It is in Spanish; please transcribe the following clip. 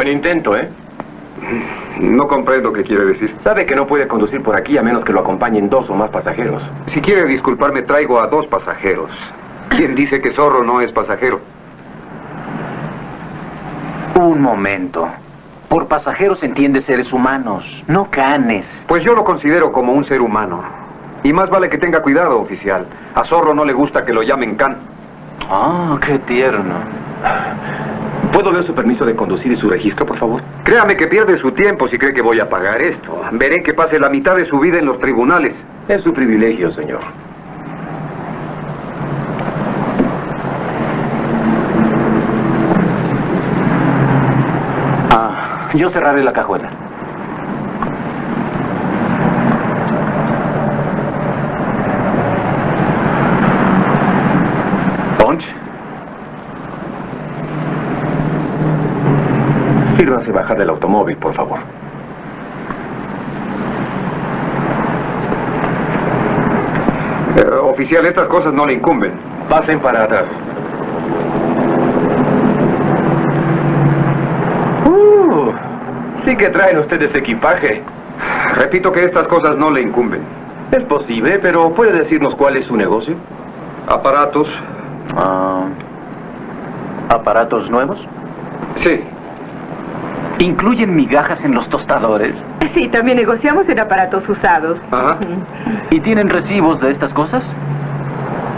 Buen intento, ¿eh? No comprendo qué quiere decir. Sabe que no puede conducir por aquí a menos que lo acompañen 2 o más pasajeros. Si quiere disculparme, traigo a 2 pasajeros. ¿Quién dice que Zorro no es pasajero? Un momento. Por pasajeros entiende seres humanos, no canes. Pues yo lo considero como un ser humano. Y más vale que tenga cuidado, oficial. A Zorro no le gusta que lo llamen can. Ah, qué tierno. ¿Puedo ver su permiso de conducir y su registro, por favor? Créame que pierde su tiempo si cree que voy a pagar esto. Veré que pase la mitad de su vida en los tribunales. Es su privilegio, señor. Yo cerraré la cajuela. ¿Punch? Sírvase bajar del automóvil, por favor. Oficial, estas cosas no le incumben. Pasen para atrás. Sí que traen ustedes equipaje. Repito que estas cosas no le incumben. Es posible, pero ¿puede decirnos cuál es su negocio? Aparatos. ¿Aparatos nuevos? Sí. ¿Incluyen migajas en los tostadores? Sí, también negociamos en aparatos usados. Ajá. ¿Y tienen recibos de estas cosas?